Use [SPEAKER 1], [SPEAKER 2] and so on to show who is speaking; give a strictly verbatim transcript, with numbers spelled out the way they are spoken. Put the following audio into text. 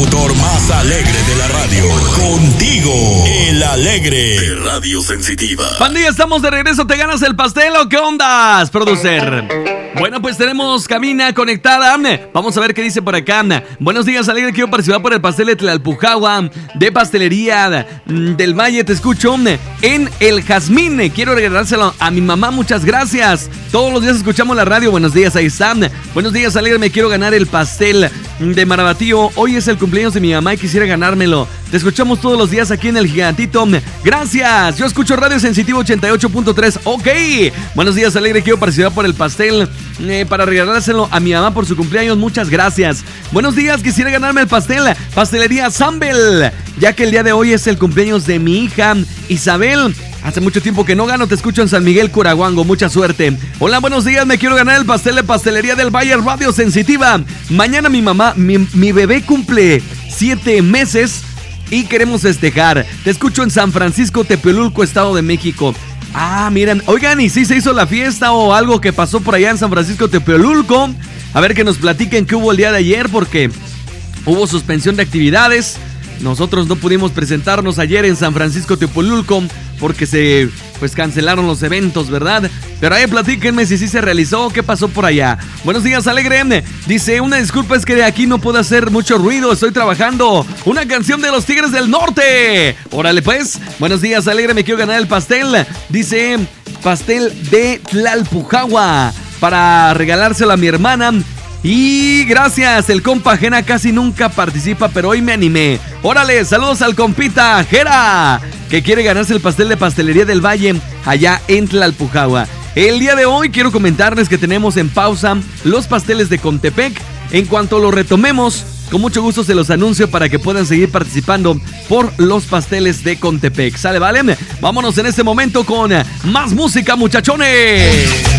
[SPEAKER 1] locutor más alegre de la radio. Contigo, el alegre de Radio Sensitiva.
[SPEAKER 2] Pandilla, estamos de regreso. ¿Te ganas el pastel o qué ondas, producer? Bueno, pues tenemos cabina conectada. Vamos a ver qué dice por acá. Buenos días, alegre. Quiero participar por el pastel de Tlalpujahua, de Pastelería del Valle. Te escucho en el Jazmín. Quiero regalárselo a mi mamá. Muchas gracias. Todos los días escuchamos la radio. Buenos días, ahí está. Buenos días, alegre. Me quiero ganar el pastel de Marabatío. Hoy es el cumpleaños de mi mamá y quisiera ganármelo. Te escuchamos todos los días aquí en el Gigantito. Gracias. Yo escucho Radio Sensitivo ochenta y ocho punto tres. Ok. Buenos días, alegre. Quiero participar por el pastel eh, para regalárselo a mi mamá por su cumpleaños. Muchas gracias. Buenos días. Quisiera ganarme el pastel. Pastelería Sambel, ya que el día de hoy es el cumpleaños de mi hija Isabel. Hace mucho tiempo que no gano, te escucho en San Miguel, Curaguango, mucha suerte. Hola, buenos días, me quiero ganar el pastel de Pastelería del Valle, Radio Sensitiva. Mañana mi mamá, mi, mi bebé cumple siete meses y queremos festejar. Te escucho en San Francisco, Tepelulco, Estado de México. Ah, miren, oigan, ¿y si se hizo la fiesta o algo que pasó por allá en San Francisco, Tepelulco? A ver, que nos platiquen qué hubo el día de ayer, porque hubo suspensión de actividades. Nosotros no pudimos presentarnos ayer en San Francisco, Tepolulco, porque se pues cancelaron los eventos, ¿verdad? Pero ahí platíquenme si sí se realizó, qué pasó por allá. Buenos días, alegre. Dice, una disculpa, es que de aquí no puedo hacer mucho ruido, estoy trabajando. Una canción de los Tigres del Norte. Órale pues. Buenos días, alegre, me quiero ganar el pastel. Dice, pastel de Tlalpujahua para regalárselo a mi hermana. Y gracias, el compa Jera casi nunca participa, pero hoy me animé. Órale, saludos al compita Jera, que quiere ganarse el pastel de Pastelería del Valle allá en Tlalpujahua. El día de hoy quiero comentarles que tenemos en pausa los pasteles de Contepec. En cuanto lo retomemos, con mucho gusto se los anuncio para que puedan seguir participando por los pasteles de Contepec. ¿Sale, vale? Vámonos en este momento con más música, muchachones.